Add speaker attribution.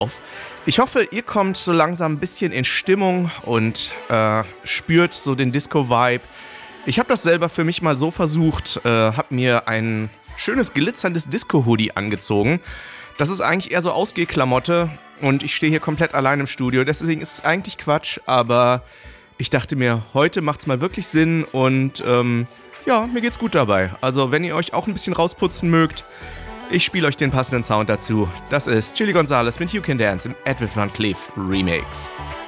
Speaker 1: Ich hoffe, ihr kommt so langsam ein bisschen in Stimmung und spürt so den Disco-Vibe. Ich habe das selber für mich mal so versucht, habe mir ein schönes glitzerndes Disco-Hoodie angezogen. Das ist eigentlich eher so Ausgehklamotte und ich stehe hier komplett allein im Studio, deswegen ist es eigentlich Quatsch, aber ich dachte mir, heute macht's mal wirklich Sinn und ja, mir geht's gut dabei. Also wenn ihr euch auch ein bisschen rausputzen mögt, ich spiele euch den passenden Sound dazu. Das ist Chili Gonzales mit You Can Dance im Edward Van Cleef Remix.